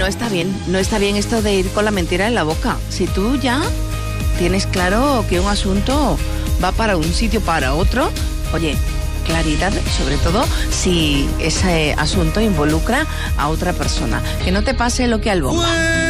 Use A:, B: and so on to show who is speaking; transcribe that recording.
A: no está bien esto de ir con la mentira en la boca. Si tú ya tienes claro que un asunto va para un sitio, para otro, oye, claridad, sobre todo si ese asunto involucra a otra persona. Que no te pase lo que al bomba.